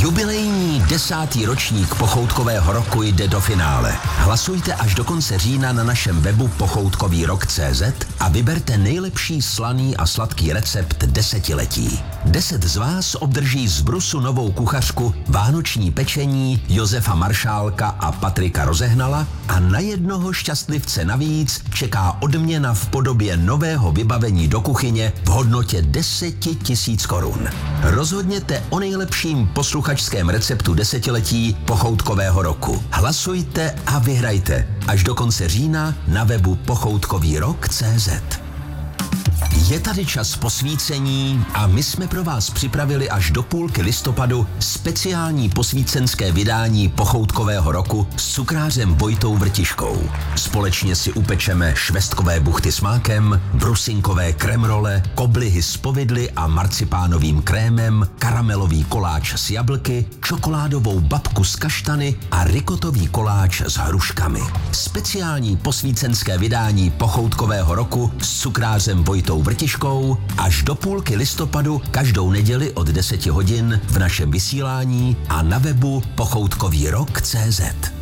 Jubilejní 10. ročník Pochoutkového roku jde do finále. Hlasujte až do konce října na našem webu pochoutkovýrok.cz a vyberte nejlepší slaný a sladký recept desetiletí. 10 z vás obdrží z Brusu novou kuchařku, vánoční pečení Josefa Maršálka a Patrika Rozehnala a na jednoho šťastlivce navíc čeká odměna v podobě nového vybavení do kuchyně v hodnotě 10 000 korun. Rozhodněte o nejlepším posluchačském receptu desetiletí Pochoutkového roku. Hlasujte a vyhrajte až do konce října na webu pochoutkovýrok.cz. Je tady čas posvícení a my jsme pro vás připravili až do půlky listopadu speciální posvícenské vydání Pochoutkového roku s cukrářem Vojtou Vrtiškou. Společně si upečeme švestkové buchty s mákem, brusinkové kremrole, koblihy s povidly a marcipánovým krémem, karamelový koláč s jablky, čokoládovou babku s kaštany a rikotový koláč s hruškami. Speciální posvícenské vydání Pochoutkového roku s cukrářem Vojtou Vrtiškou až do půlky listopadu každou neděli od 10 hodin v našem vysílání a na webu pochoutkovýrok.cz.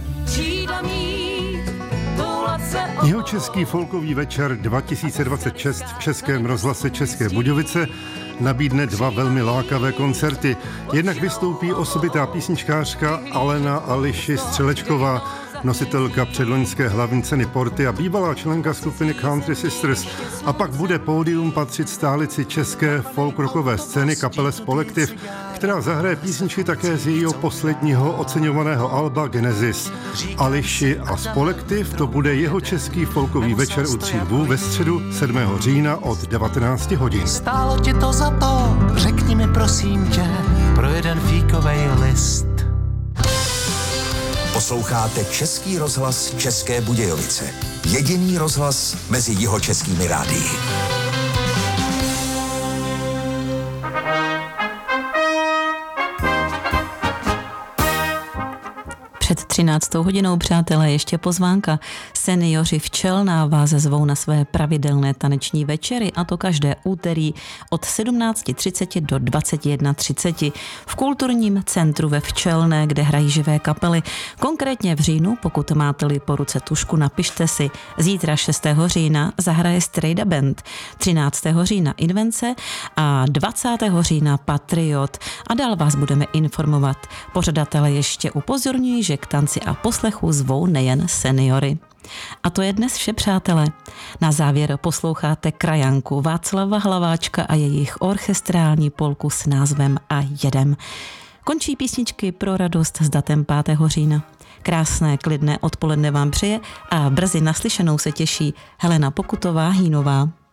Jihočeský folkový večer 2026 v Českém rozhlase České Budějovice nabídne 2 velmi lákavé koncerty. Jednak vystoupí osobitá písničkářka Alena Ališi Střelečková, nositelka předloňské hlavní ceny Porty a bývalá členka skupiny Country Sisters. A pak bude pódium patřit stálici české folkrockové scény kapele Spolektiv, která zahraje písničky také z jejího posledního oceňovaného alba Genesis. Ališi a Spolektiv, to bude Jihočeský folkový večer u Tří Lvů ve středu 7. října od 19 hodin. Stálo ti to za to, řekni mi prosím tě, pro jeden fíkovej list. Posloucháte Český rozhlas České Budějovice. Jediný rozhlas mezi jihočeskými rádii. Před 13. hodinou, přátelé, ještě pozvánka. Seniori v Čelná vás zvou na své pravidelné taneční večery, a to každé úterý od 17:30 do 21:30 v kulturním centru ve Včelné, kde hrají živé kapely. Konkrétně v říjnu, pokud máte-li po ruce tušku, napište si. Zítra 6. října zahraje Strejda Band, 13. října Invence a 20. října Patriot. A dál vás budeme informovat. Pořadatelé ještě upozorňují, že k tanci a poslechu zvou nejen seniory. A to je dnes vše, přátelé. Na závěr posloucháte krajanku Václava Hlaváčka a jejich orchestrální polku s názvem A jedem. Končí písničky pro radost s datem 5. října. Krásné, klidné odpoledne vám přeje a brzy naslyšenou se těší Helena Pokutová-Hýnová.